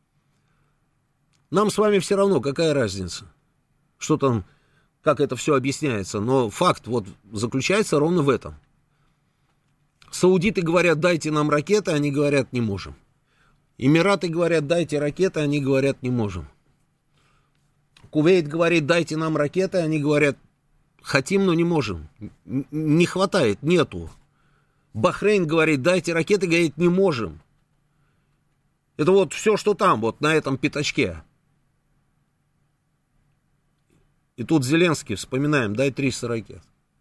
Нам с вами все равно, какая разница, что там, как это все объясняется. Но факт заключается ровно в этом. Саудиты говорят, дайте нам ракеты, они говорят, не можем. Эмираты говорят, дайте ракеты, они говорят, не можем. Кувейт говорит, дайте нам ракеты, они говорят, хотим, но не можем. Не хватает, нету. Бахрейн говорит, дайте ракеты, говорит, не можем. Это все, что там, на этом пятачке. И тут Зеленский, вспоминаем, дай 300 ракет.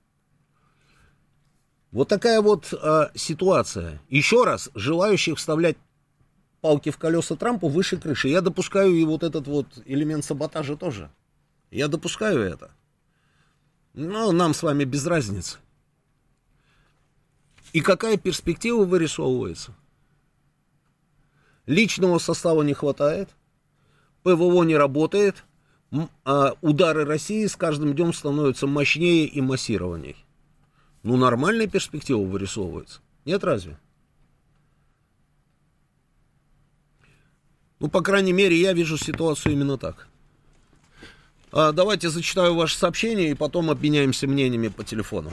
Вот такая ситуация. Еще раз, желающих вставлять палки в колеса Трампу выше крыши. Я допускаю и этот элемент саботажа тоже. Я допускаю это. Но нам с вами без разницы. И какая перспектива вырисовывается? Личного состава не хватает, ПВО не работает, а удары России с каждым днем становятся мощнее и массированней. Ну, нормальная перспектива вырисовывается. Нет, разве? Ну, по крайней мере, я вижу ситуацию именно так. Давайте зачитаю ваше сообщение и потом обменяемся мнениями по телефону.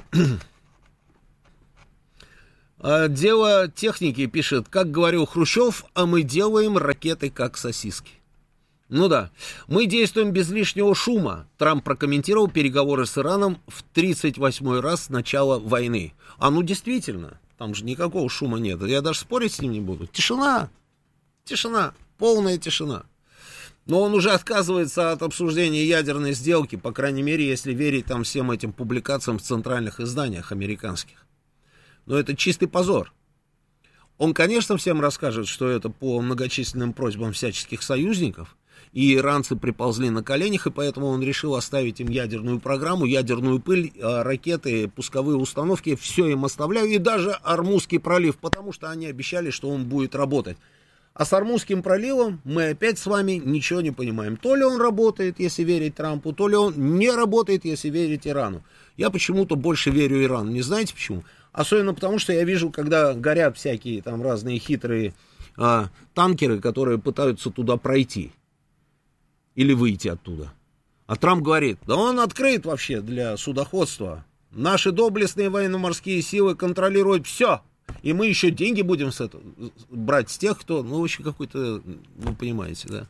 Дело техники пишет, как говорил Хрущев, а мы делаем ракеты как сосиски. Ну да, мы действуем без лишнего шума. Трамп прокомментировал переговоры с Ираном в 38-й раз с начала войны. Ну действительно, там же никакого шума нет. Я даже спорить с ним не буду. Тишина, полная тишина. Но он уже отказывается от обсуждения ядерной сделки, по крайней мере, если верить там всем этим публикациям в центральных изданиях американских. Но это чистый позор. Он, конечно, всем расскажет, что это по многочисленным просьбам всяческих союзников, и иранцы приползли на коленях, и поэтому он решил оставить им ядерную программу, ядерную пыль, ракеты, пусковые установки, все им оставляю, и даже Ормузский пролив, потому что они обещали, что он будет работать. А с Ормузским проливом мы опять с вами ничего не понимаем. То ли он работает, если верить Трампу, то ли он не работает, если верить Ирану. Я почему-то больше верю Ирану. Не знаете почему? Особенно потому, что я вижу, когда горят всякие там разные хитрые танкеры, которые пытаются туда пройти. Или выйти оттуда. А Трамп говорит, да он открыт вообще для судоходства. Наши доблестные военно-морские силы контролируют все. И мы еще деньги будем с этого брать с тех, кто, ну, вообще какой-то, вы понимаете,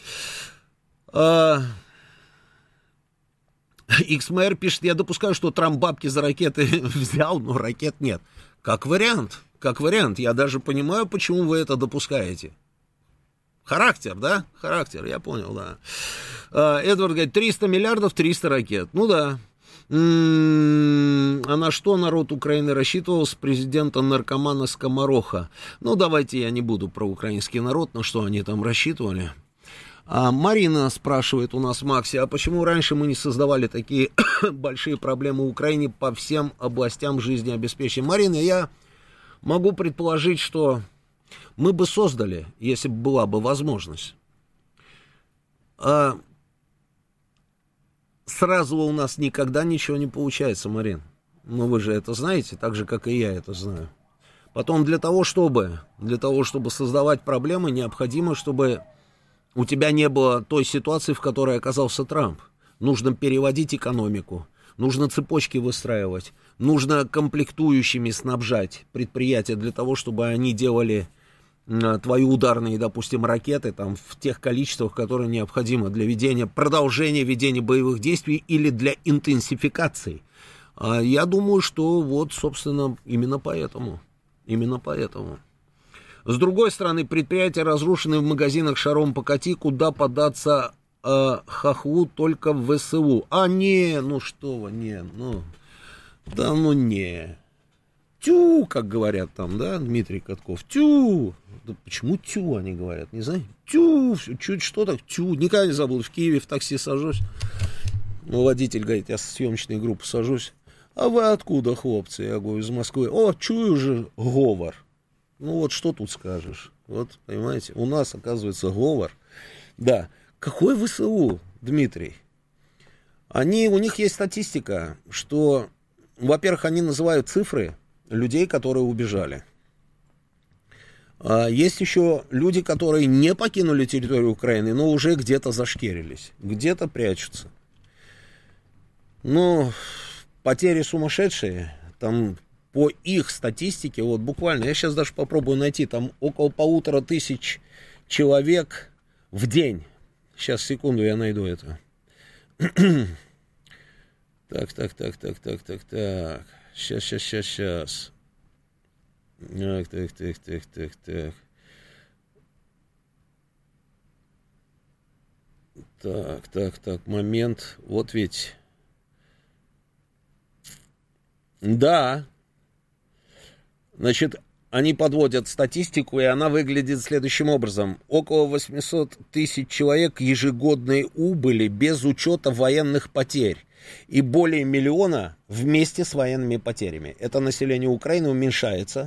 да. XMR пишет, я допускаю, что Трамп бабки за ракеты взял, но ракет нет. Как вариант, я даже понимаю, почему вы это допускаете. Характер, да? Характер, я понял, да. Эдвард говорит, 300 миллиардов, 300 ракет. Ну да. А на что народ Украины рассчитывал с президента наркомана Скомороха? Ну, давайте я не буду про украинский народ, на что они там рассчитывали. Марина спрашивает у нас, Макси, а почему раньше мы не создавали такие большие проблемы в Украине по всем областям жизнеобеспечения? Марина, я могу предположить, что мы бы создали, если бы была бы возможность. Сразу у нас никогда ничего не получается, Марин. Ну, вы же это знаете, так же, как и я это знаю. Потом для того, чтобы создавать проблемы, необходимо, чтобы у тебя не было той ситуации, в которой оказался Трамп. Нужно переводить экономику, нужно цепочки выстраивать, нужно комплектующими снабжать предприятия для того, чтобы они делали твои ударные, допустим, ракеты там, в тех количествах, которые необходимы для продолжения ведения боевых действий или для интенсификации. Я думаю, что вот, собственно, именно поэтому. С другой стороны, предприятия разрушены в магазинах шаром покати, куда податься хохлу только в ВСУ. Не, ну что вы, не. Тю, как говорят там, да, Дмитрий Катков, тю. Да почему тю, они говорят, не знаю. Тю, чуть что-то, тю. Никогда не забуду, в Киеве в такси сажусь. Водитель говорит, я со съемочной группы сажусь. А вы откуда, хлопцы? Я говорю, из Москвы. Чую же говор. Ну вот что тут скажешь? Вот, понимаете, у нас, оказывается, говор. Да. Какой ВСУ, Дмитрий? У них есть статистика, что, во-первых, они называют цифры людей, которые убежали. Есть еще люди, которые не покинули территорию Украины, но уже где-то зашкерились, где-то прячутся. Но потери сумасшедшие, там по их статистике, вот буквально, я сейчас даже попробую найти, там около 1500 человек в день. Сейчас, секунду, я найду это. Так. Сейчас. Так, момент. Вот ведь. Да. Значит, они подводят статистику, и она выглядит следующим образом. Около 800 тысяч человек ежегодной убыли без учета военных потерь. И более миллиона вместе с военными потерями. Это население Украины уменьшается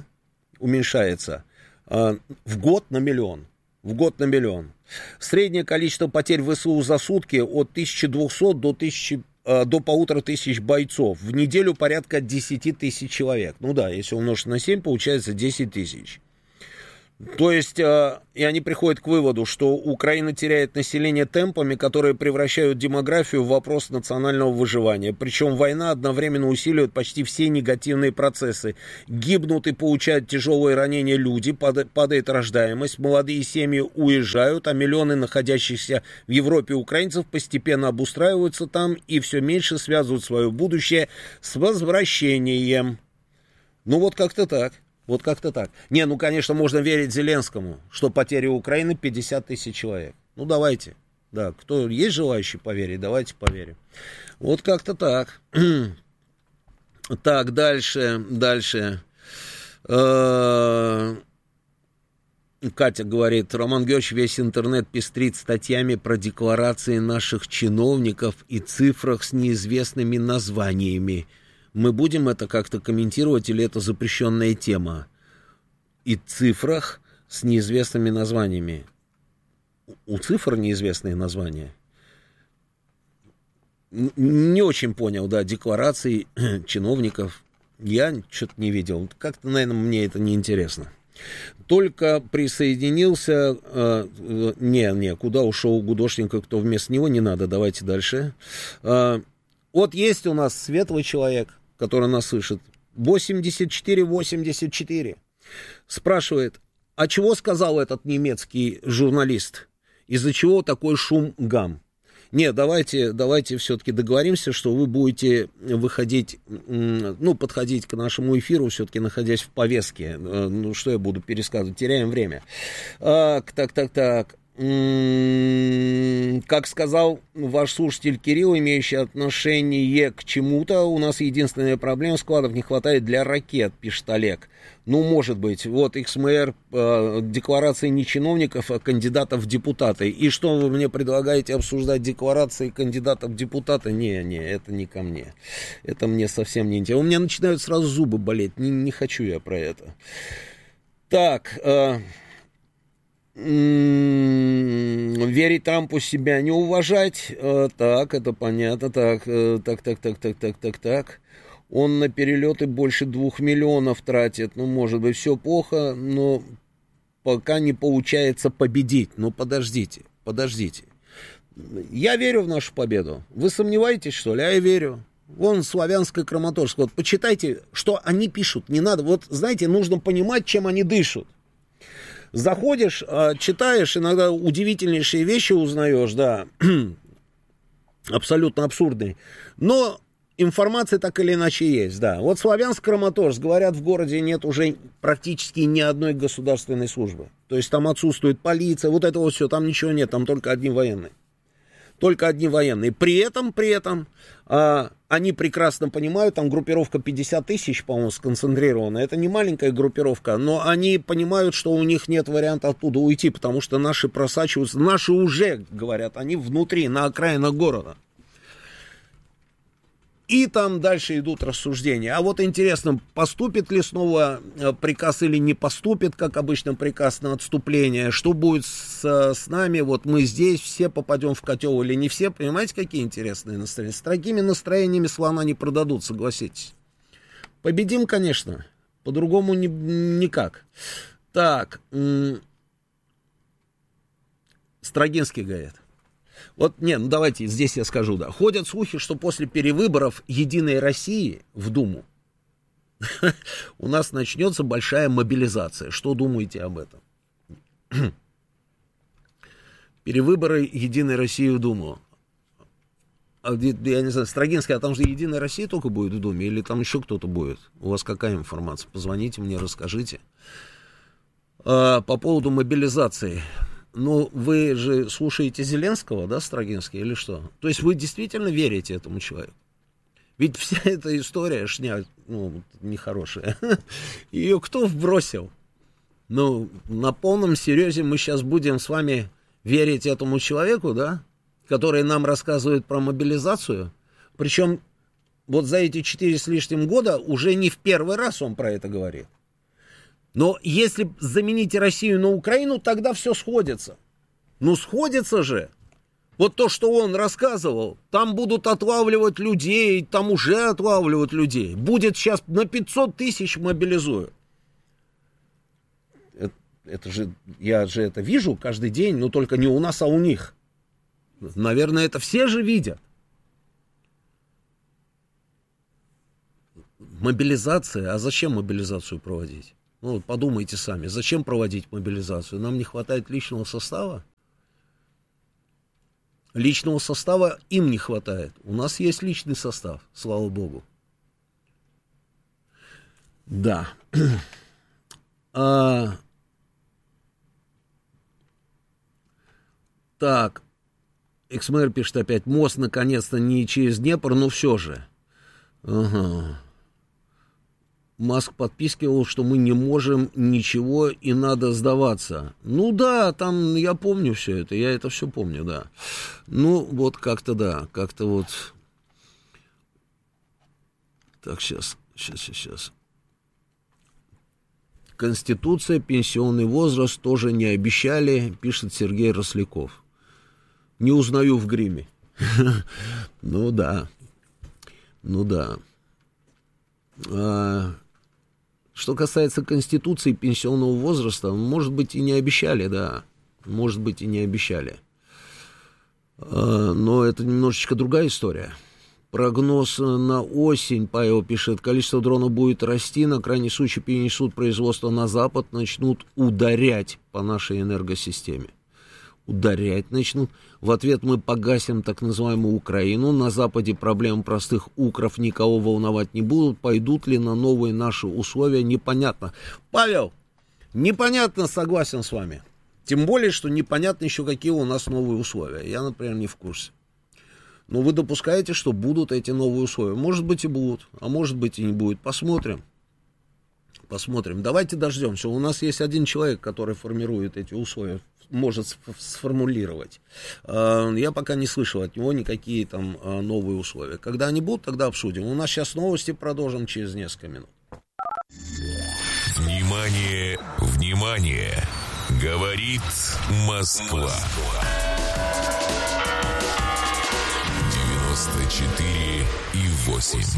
в год на миллион. Среднее количество потерь в ВСУ за сутки от 1200 до 1500 бойцов. В неделю порядка 10 тысяч человек. Ну да, если умножить на 7, получается 10 тысяч. То есть, и они приходят к выводу, что Украина теряет население темпами, которые превращают демографию в вопрос национального выживания. Причем война одновременно усиливает почти все негативные процессы. Гибнут и получают тяжелые ранения люди, падает рождаемость, молодые семьи уезжают, а миллионы находящихся в Европе украинцев постепенно обустраиваются там и все меньше связывают свое будущее с возвращением. Ну вот как-то так. Не, ну, конечно, можно верить Зеленскому, что потери Украины 50 тысяч человек. Ну, давайте. Да, кто есть желающий поверить, давайте поверим. Вот как-то так. Так, дальше. Катя говорит, Роман Георгиевич, весь интернет пестрит статьями про декларации наших чиновников и цифрах с неизвестными названиями. Мы будем это как-то комментировать или это запрещенная тема? И цифрах с неизвестными названиями. У цифр неизвестные названия. Не очень понял, да, декларации чиновников. Я что-то не видел. Как-то, наверное, мне это не интересно. Только присоединился... куда ушел Гудошника, кто вместо него, не надо, давайте дальше. Вот есть у нас светлый человек, который нас слышит, 84-84, спрашивает, а чего сказал этот немецкий журналист? Из-за чего такой шум-гам? Нет, давайте все-таки договоримся, что вы будете выходить, подходить к нашему эфиру, все-таки находясь в повестке. Ну, что я буду пересказывать? Теряем время. Так. Как сказал ваш слушатель Кирилл, имеющий отношение к чему-то, у нас единственная проблема, складов не хватает для ракет, пишет Олег. Ну, может быть, вот XMR, декларации не чиновников, а кандидатов в депутаты. И что вы мне предлагаете обсуждать декларации кандидатов в депутаты? Не, это не ко мне. Это мне совсем не интересно. У меня начинают сразу зубы болеть, не хочу я про это. Так... верить Трампу, себя не уважать. Так, это понятно. Так. Он на перелеты больше 2 миллионов тратит. Ну, может быть, все плохо, но пока не получается победить. Ну, подождите. Я верю в нашу победу. Вы сомневаетесь, что ли? А я верю. Вон Славянско-Краматорск. Вот почитайте, что они пишут. Не надо. Вот, знаете, нужно понимать, чем они дышат. Заходишь, читаешь, иногда удивительнейшие вещи узнаешь, да, абсолютно абсурдные, но информация так или иначе есть, да. Вот Славянск-Краматорск, говорят, в городе нет уже практически ни одной государственной службы, то есть там отсутствует полиция, вот это вот все, там ничего нет, там только одни военные. При этом они прекрасно понимают, там группировка 50 тысяч, по-моему, сконцентрирована. Это не маленькая группировка, но они понимают, что у них нет варианта оттуда уйти, потому что наши просачиваются. Наши уже, говорят, они внутри, на окраинах города. И там дальше идут рассуждения. А вот интересно, поступит ли снова приказ или не поступит, как обычно, приказ на отступление? Что будет с нами? Вот мы здесь все попадем в котел или не все? Понимаете, какие интересные настроения? С такими настроениями слона не продадут, согласитесь. Победим, конечно. По-другому никак. Так. Строгинский говорит. Вот, давайте, здесь я скажу, да. Ходят слухи, что после перевыборов Единой России в Думу у нас начнется большая мобилизация. Что думаете об этом? Перевыборы Единой России в Думу. Я не знаю, Строгинский, а там же Единая Россия только будет в Думе, или там еще кто-то будет? У вас какая информация? Позвоните мне, расскажите. По поводу мобилизации. Ну, вы же слушаете Зеленского, да, Строгинский, или что? То есть вы действительно верите этому человеку? Ведь вся эта история, шня, нехорошая, ее кто вбросил? На полном серьезе мы сейчас будем с вами верить этому человеку, да, который нам рассказывает про мобилизацию. Причем вот за эти 4 с лишним года уже не в первый раз он про это говорит. Но если заменить Россию на Украину, тогда все сходится. Сходится же. Вот то, что он рассказывал, там будут отлавливать людей, там уже отлавливают людей. Будет сейчас на 500 тысяч мобилизуют. Это же, я же это вижу каждый день, но только не у нас, а у них. Наверное, это все же видят. Мобилизация, а зачем мобилизацию проводить? Подумайте сами, зачем проводить мобилизацию? Нам не хватает личного состава? Личного состава им не хватает. У нас есть личный состав, слава богу. Да. Так. Экс-мэр пишет опять. Мост, наконец-то, не через Днепр, но все же. Ага. Маск подпискивал, что мы не можем ничего и надо сдаваться. Да, там я помню все это, я это все помню, да. Вот как-то да, как-то вот. Так, сейчас. Конституция, пенсионный возраст тоже не обещали, пишет Сергей Росляков. Не узнаю в гриме. Да. Что касается Конституции пенсионного возраста, может быть, и не обещали, да. Может быть, и не обещали. Но это немножечко другая история. Прогноз на осень, Павел пишет, количество дронов будет расти, на крайний случай перенесут производство на Запад, начнут ударять по нашей энергосистеме. Ударять начнут. В ответ мы погасим так называемую Украину. На Западе проблем простых укров никого волновать не будут. Пойдут ли на новые наши условия, непонятно. Павел, непонятно, согласен с вами. Тем более, что непонятно еще, какие у нас новые условия. Я, например, не в курсе. Но вы допускаете, что будут эти новые условия? Может быть и будут, а может быть и не будет. Посмотрим. Давайте дождемся. У нас есть один человек, который формирует эти условия, может сформулировать. Я пока не слышал от него никакие там новые условия. Когда они будут, тогда обсудим. У нас сейчас новости, продолжим через несколько минут. Внимание, внимание! Говорит Москва. 94,8.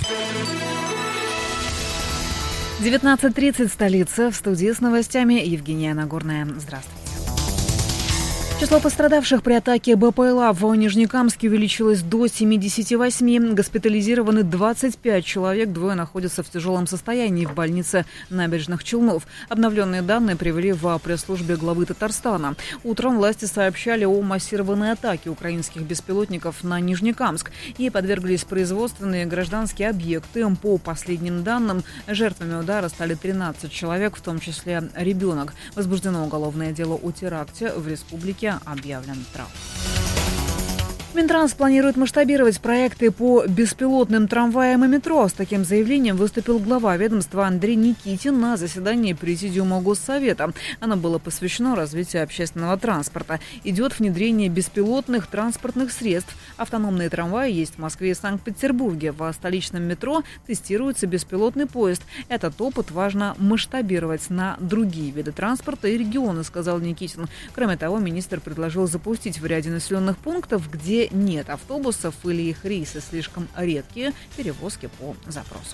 19:30, столица. В студии с новостями Евгения Нагорная. Здравствуйте. Число пострадавших при атаке БПЛА в Нижнекамске увеличилось до 78. Госпитализированы 25 человек. 2 находятся в тяжелом состоянии в больнице Набережных Челнов. Обновленные данные привели в пресс-службе главы Татарстана. Утром власти сообщали о массированной атаке украинских беспилотников на Нижнекамск. Ей подверглись производственные и гражданские объекты. По последним данным, жертвами удара стали 13 человек, в том числе ребенок. Возбуждено уголовное дело о теракте в республике. Объявлен траур. Минтранс планирует масштабировать проекты по беспилотным трамваям и метро. С таким заявлением выступил глава ведомства Андрей Никитин на заседании Президиума Госсовета. Оно было посвящено развитию общественного транспорта. Идет внедрение беспилотных транспортных средств. Автономные трамваи есть в Москве и Санкт-Петербурге. В столичном метро тестируется беспилотный поезд. Этот опыт важно масштабировать на другие виды транспорта и регионы, сказал Никитин. Кроме того, министр предложил запустить в ряде населенных пунктов, где нет автобусов или их рейсы слишком редкие, перевозки по запросу.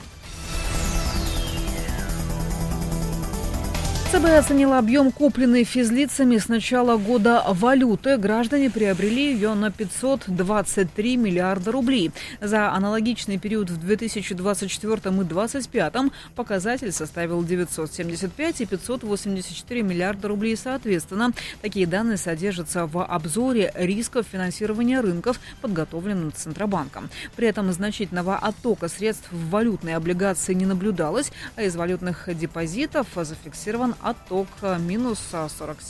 ЦБ оценила объем купленной физлицами с начала года валюты. Граждане приобрели ее на 523 миллиарда рублей. За аналогичный период в 2024 и 2025 показатель составил 975 и 584 миллиарда рублей соответственно. Такие данные содержатся в обзоре рисков финансирования рынков, подготовленном Центробанком. При этом значительного оттока средств в валютные облигации не наблюдалось, а из валютных депозитов зафиксирован отток минус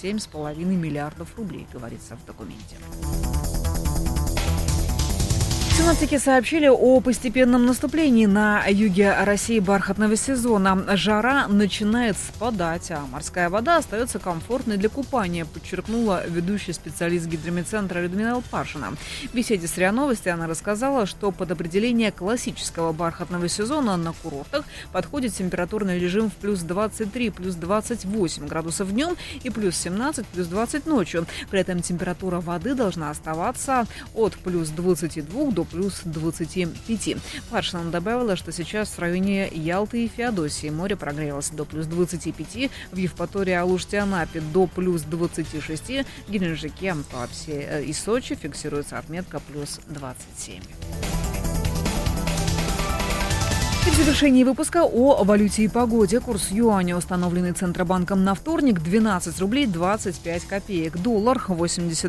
47,5 миллиардов рублей, говорится в документе. Синоптики сообщили о постепенном наступлении на юге России бархатного сезона. Жара начинает спадать, а морская вода остается комфортной для купания, подчеркнула ведущий специалист гидромедцентра Людмила Паршина. В беседе с РИА Новости она рассказала, что под определение классического бархатного сезона на курортах подходит температурный режим в плюс 23, плюс 28 градусов днем и плюс 17, плюс 20 ночью. При этом температура воды должна оставаться от плюс 22 до плюс 25. Паршина добавила, что сейчас в районе Ялты и Феодосии море прогрелось до плюс 25, в Евпатории, Алуште, Анапе до плюс 26, в Геленджике, Туапсе и Сочи фиксируется отметка плюс 27. И в завершении выпуска о валюте и погоде. Курс юаня, установленный Центробанком на вторник, 12 рублей 25 копеек. Доллар 80